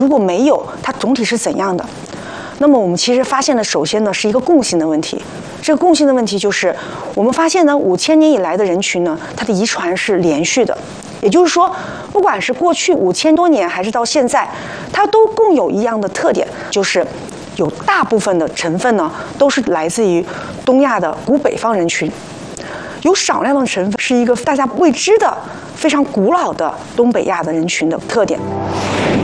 如果没有，它总体是怎样的？那么我们其实发现的，首先呢是一个共性的问题。这个共性的问题就是，我们发现呢，5000年以来的人群呢，它的遗传是连续的。也就是说，不管是过去5000多年，还是到现在，它都共有一样的特点，就是有大部分的成分呢，都是来自于东亚的古北方人群，有少量的成分是一个大家未知的、非常古老的东北亚的人群的特点。